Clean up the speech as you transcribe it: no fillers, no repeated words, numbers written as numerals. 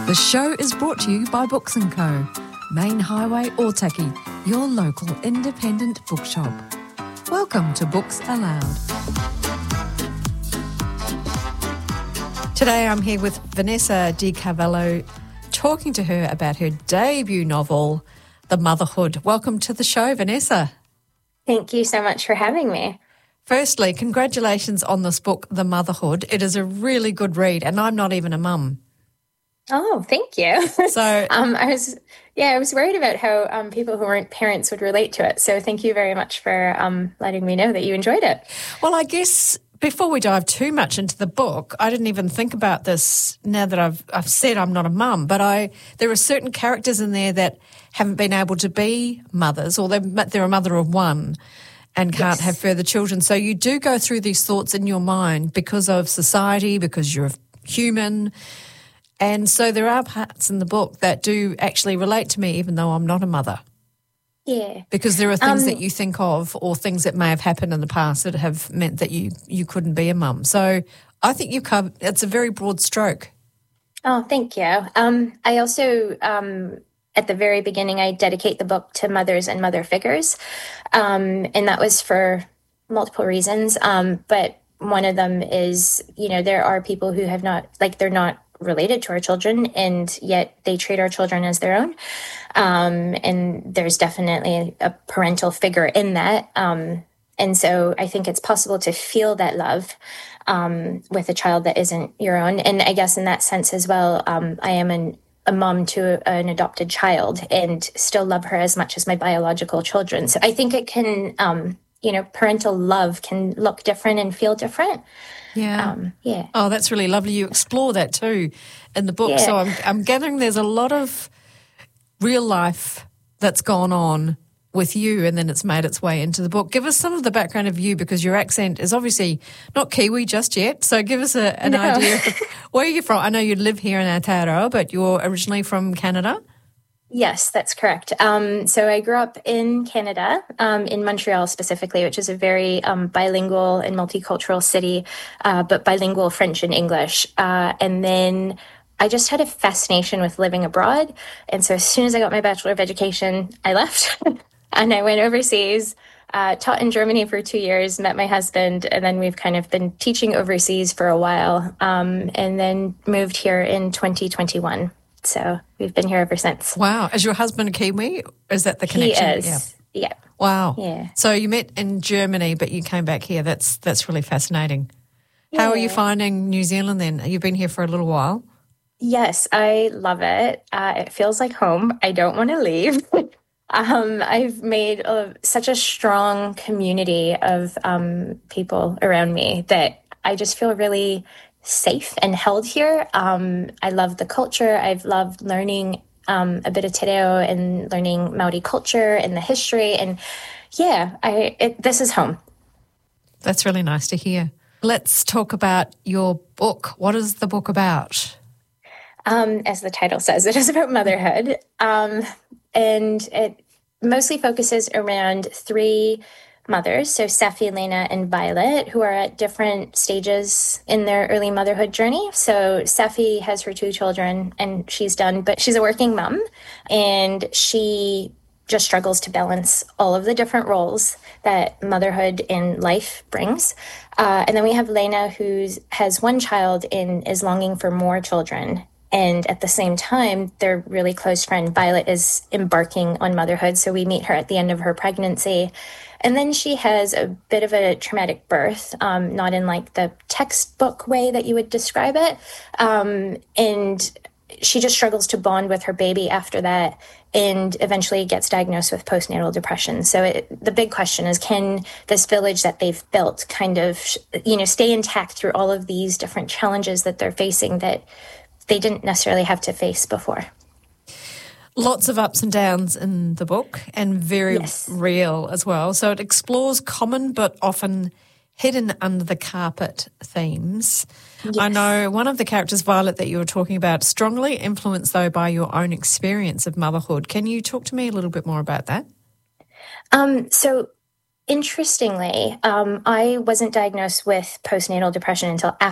The show is brought to you by Books & Co. Main Highway, Otaki, your local independent bookshop. Welcome to Books Aloud. Today I'm here with Vanessa Di Carvalho, talking to her about her debut novel, The Motherhood. Welcome to the show, Vanessa. Thank you so much for having me. Firstly, congratulations on this book, The Motherhood. It is a really good read, and I'm not even a mum. Oh, thank you. So, I was worried about how people who weren't parents would relate to it. So thank you very much for letting me know that you enjoyed it. Well, I guess before we dive too much into the book, I didn't even think about this now that I've said I'm not a mum, but there are certain characters in there that haven't been able to be mothers, or they're a mother of one and can't have further children. So you do go through these thoughts in your mind because of society, because you're human. And so there are parts in the book that do actually relate to me, even though I'm not a mother. Yeah. Because there are things that you think of, or things that may have happened in the past that have meant that you couldn't be a mum. So I think it's a very broad stroke. Oh, thank you. I also, at the very beginning, I dedicate the book to mothers and mother figures. And that was for multiple reasons. But one of them is, there are people who have not, they're not related to our children, and yet they treat our children as their own. And there's definitely a parental figure in that. And so I think it's possible to feel that love with a child that isn't your own. And I guess in that sense as well, I am a mom to an adopted child and still love her as much as my biological children. So I think it can, parental love can look different and feel different. Yeah. Oh, that's really lovely. You explore that too in the book. Yeah. So I'm gathering there's a lot of real life that's gone on with you, and then it's made its way into the book. Give us some of the background of you, because your accent is obviously not Kiwi just yet. So give us an idea of where you're from. I know you live here in Aotearoa, but you're originally from Canada. Yes, that's correct. So I grew up in Canada, in Montreal specifically, which is a very bilingual and multicultural city, but bilingual French and English. And then I just had a fascination with living abroad. And so as soon as I got my Bachelor of Education, I left and I went overseas, taught in Germany for 2 years, met my husband, and then we've kind of been teaching overseas for a while, and then moved here in 2021. So we've been here ever since. Wow. Is your husband a Kiwi? Is that the connection? He is. Yeah. Wow. Yeah. So you met in Germany, but you came back here. That's really fascinating. Yeah. How are you finding New Zealand then? You've been here for a little while. Yes, I love it. It feels like home. I don't want to leave. I've made such a strong community of people around me that I just feel really safe and held here. I love the culture. I've loved learning a bit of te reo and learning Maori culture and the history. And this is home. That's really nice to hear. Let's talk about your book. What is the book about? As the title says, it is about motherhood. And it mostly focuses around three mothers, so Safi, Lena, and Violet, who are at different stages in their early motherhood journey. So Safi has her 2 children and she's done, but she's a working mom, and she just struggles to balance all of the different roles that motherhood and life brings. And then we have Lena, who has 1 child and is longing for more children. And at the same time, their really close friend Violet is embarking on motherhood. So we meet her at the end of her pregnancy. And then she has a bit of a traumatic birth, not in the textbook way that you would describe it. And she just struggles to bond with her baby after that, and eventually gets diagnosed with postnatal depression. So the big question is, can this village that they've built kind of, stay intact through all of these different challenges that they're facing that they didn't necessarily have to face before? Lots of ups and downs in the book, and very real as well. So it explores common but often hidden under the carpet themes. Yes. I know one of the characters, Violet, that you were talking about, strongly influenced, though, by your own experience of motherhood. Can you talk to me a little bit more about that? So interestingly, I wasn't diagnosed with postnatal depression until after